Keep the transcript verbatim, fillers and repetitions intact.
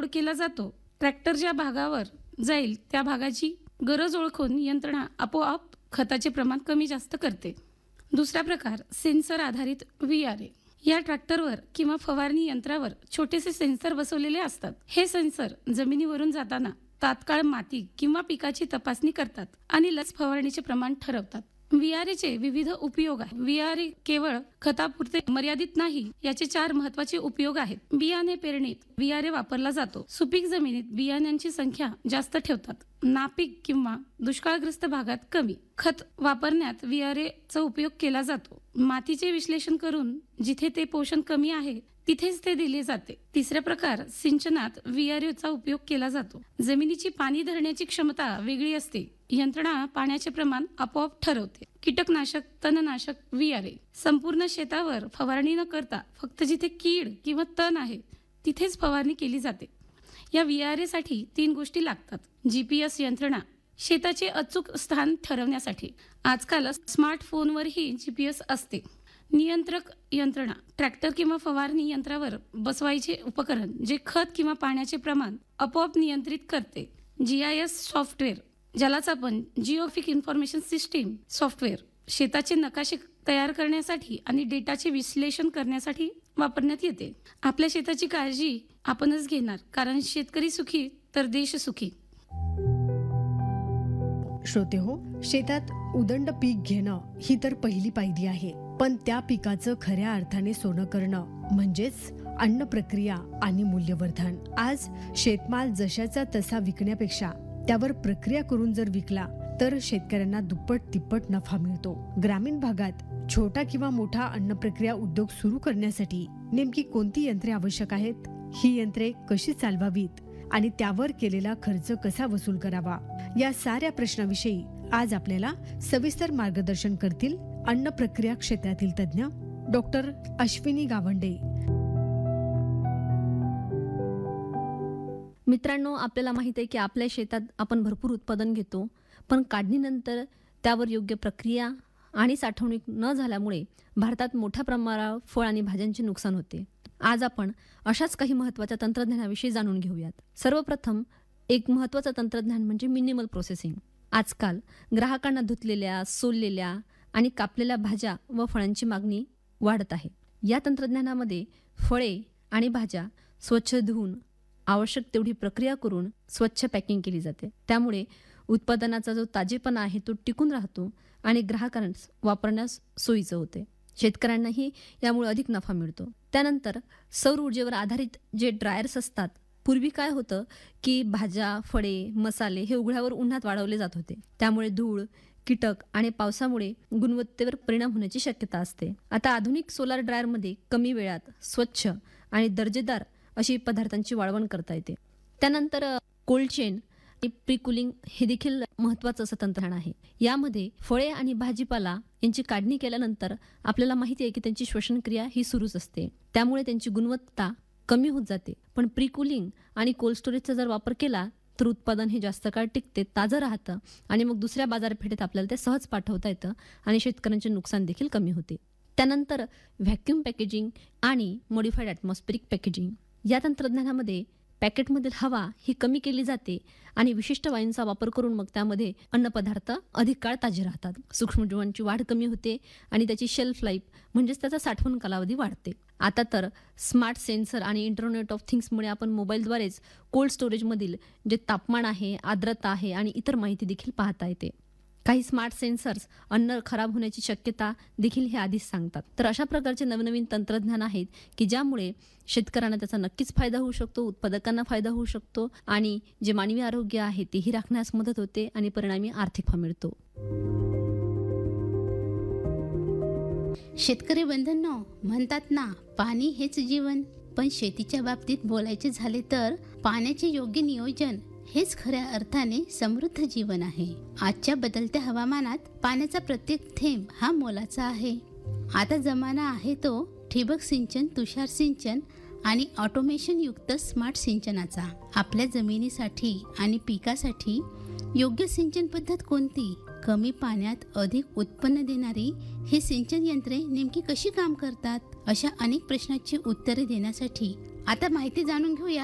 केला जातो. ट्रॅक्टर ज्या भागावर जाईल त्या भागाची गरज ओळखून यंत्रणा आपोआप खताचे प्रमाण कमी जास्त करते. दुसरा प्रकार सेन्सर आधारित व्ही आर ए. या ट्रॅक्टरवर किंवा फवारणी यंत्रावर छोटेसे सेन्सर बसवलेले असतात. हे सेन्सर जमिनीवरून जाताना तात्काळ माती किंवा पिकाची तपासणी करतात आणि लस फवारणीचे प्रमाण ठरवतात. व्ही आर एचे विविध उपयोग आहेत. व्ही आर ए केवळ खतापुरते मर्यादित नाही, याचे चार महत्त्वाचे उपयोग आहेत. बियाणे पेरणीत व्ही आर ए वापरला जातो. सुपीक जमिनीत बियाण्यांची संख्या जास्त ठेवतात. नापीक किंवा दुष्काळग्रस्त भागात कमी. खत वापरण्यात व्ही आर ए चा उपयोग केला जातो. मातीचे विश्लेषण करून जिथे ते पोषण कमी आहे तिथेच ते दिले जाते. तिसरा प्रकार सिंचनात व्ही आर ए चा उपयोग केला जातो. जमिनीची पाणी धरण्याची क्षमता वेगळी असते. यंत्रणा पाण्याचे प्रमाण आपोआप ठरवते. कीटकनाशक, तणनाशक व्ही आर ए. संपूर्ण शेतावर फवारणी न करता फक्त जिथे कीड किंवा तण आहे तिथेच फवारणी केली जाते. या व्ही आर ए साठी तीन गोष्टी लागतात. जी पी एस यंत्रणा शेताचे अचूक स्थान ठरवण्यासाठी. आजकाल स्मार्टफोनवरही जी पी एस असते. नियंत्रक यंत्रणा ट्रॅक्टर किंवा फवारणी यंत्रावर बसवायचे उपकरण जे खत किंवा पाण्याचे प्रमाण आपोआप नियंत्रित करते. जी आय एस सॉफ्टवेअर, ज्यालाच आपण जिओफिक इन्फॉर्मेशन सिस्टीम सॉफ्टवेअर, शेताचे नकाशे तयार करण्यासाठी आणि डेटाचे विश्लेषण करण्यासाठी वापरण्यात येते. आपल्या शेताची काळजी आपणच घेणार, कारण शेतकरी सुखी तर देश सुखी. श्रोते हो, शेतात उदंड पीक घेणं ही तर पहिली पायरी आहे. पण त्या पिकाचं खऱ्या अर्थाने सोनं करणं म्हणजेच अन्न प्रक्रिया आणि मूल्यवर्धन. आज शेतमाल जशाचा तसा विकण्यापेक्षा त्यावर प्रक्रिया करून जर विकला तर शेतकऱ्यांना दुप्पट तिप्पट नफा मिळतो. ग्रामीण भागात छोटा किंवा मोठा अन्न प्रक्रिया उद्योग सुरू करण्यासाठी नेमकी कोणती यंत्रे आवश्यक आहेत, ही यंत्रे कशी चालवावीत आणि त्यावर केलेला खर्च कसा वसूल करावा, या साऱ्या प्रश्नाविषयी आज आपल्याला सविस्तर मार्गदर्शन करतील अन्न प्रक्रिया क्षेत्रातील तज्ञ डॉक्टर अश्विनी गावंडे. मित्रांनो, आपल्याला माहित आहे की आपल्या शेतात आपण भरपूर उत्पादन घेतो, पण काढणीनंतर त्यावर योग्य प्रक्रिया आणि साठवणूक न झाल्यामुळे भारतात मोठ्या प्रमाणावर फळ आणि भाज्यांचे नुकसान होते. आज आपण अशाच काही महत्त्वाच्या तंत्रज्ञानाविषयी जाणून घेऊयात. सर्वप्रथम एक महत्त्वाचं तंत्रज्ञान म्हणजे मिनिमल प्रोसेसिंग. आजकाल ग्राहकांना धुतलेल्या, सोललेल्या आणि कापलेल्या भाज्या व फळांची मागणी वाढत आहे. या तंत्रज्ञानामध्ये फळे आणि भाज्या स्वच्छ धुवून आवश्यक तेवढी प्रक्रिया करून स्वच्छ पॅकिंग केली जाते. त्यामुळे उत्पादनाचा जो ताजेपणा आहे तो टिकून राहतो आणि ग्राहकांना वापरण्यास सोयीचं होते. शेतकऱ्यांनाही यामुळे अधिक नफा मिळतो. त्यानंतर सौर ऊर्जेवर आधारित जे ड्रायर्स असतात, पूर्वी काय होतं की भाज्या, फळे, मसाले हे उघड्यावर उन्हात वाळवले जात होते. त्यामुळे धूळ, कीटक आणि पावसामुळे गुणवत्तेवर परिणाम होण्याची शक्यता असते. आता आधुनिक सोलार ड्रायरमध्ये कमी वेळात स्वच्छ आणि दर्जेदार अशी पदार्थांची वाळवण करता येते. त्यानंतर कोल्ड चेन प्री कुलिंग हे देखील महत्त्वाचं असं तंत्रज्ञान आहे. यामध्ये फळे आणि भाजीपाला यांची काढणी केल्यानंतर आपल्याला माहिती आहे की त्यांची श्वसन क्रिया ही सुरूच असते. त्यामुळे त्यांची गुणवत्ता कमी होत जाते. पण प्री कुलिंग आणि कोल्ड स्टोरेजचा जर वापर केला तर उत्पादन हे जास्त काळ टिकते, ताजं राहतं आणि मग दुसऱ्या बाजारपेठेत आपल्याला ते सहज पाठवता येतं आणि शेतकऱ्यांचे नुकसान देखील कमी होते. त्यानंतर व्हॅक्यूम पॅकेजिंग आणि मॉडिफाईड ॲटमॉस्फेरिक पॅकेजिंग या तंत्रज्ञानामध्ये पॅकेटमधील हवा ही कमी केली जाते आणि विशिष्ट वायूंचा वापर करून मग त्यामध्ये अन्नपदार्थ अधिक काळ ताजे राहतात. सूक्ष्मजीवांची वाढ कमी होते आणि त्याची शेल्फ लाईफ म्हणजेच त्याचा साठवण कालावधी वाढते. आता तर स्मार्ट सेन्सर आणि इंटरनेट ऑफ थिंग्समुळे आपण मोबाईलद्वारेच कोल्ड स्टोरेजमधील जे तापमान आहे, आर्द्रता आहे आणि इतर माहिती देखील पाहता येते. काही स्मार्ट सेन्सर्स अन्न खराब होण्याची शक्यता देखील हे आधीच सांगतात. तर अशा प्रकारचे नवनवीन तंत्रज्ञान आहेत की ज्यामुळे शेतकऱ्यांना त्याचा नक्कीच फायदा होऊ शकतो, उत्पादकांना फायदा होऊ शकतो आणि जे मानवी आरोग्य आहे तेही राखण्यास मदत होते आणि परिणामी आर्थिक फायदा मिळतो. शेतकरी बंधूंनो, म्हणतात ना, पाणी हेच जीवन. पण शेतीच्या बाबतीत बोलायचे झाले तर पाण्याचे योग्य नियोजन हेच खऱ्या अर्थाने समृद्ध जीवन आहे. आजच्या बदलत्या हवामानात पाण्याचा प्रत्येक थेंब हा मोलाचा आहे. आता जमाना आहे तो ठिबक सिंचन, तुषार सिंचन आणि ऑटोमेशन युक्त स्मार्ट सिंचनाचा. आपल्या जमिनीसाठी आणि पिकासाठी योग्य सिंचन पद्धत कोणती? कमी पाण्यात अधिक उत्पन्न देणारी हे सिंचन यंत्रे नेमकी कशी काम करतात? अशा अनेक प्रश्नांची उत्तरे देण्यासाठी आता माहिती जाणून घेऊया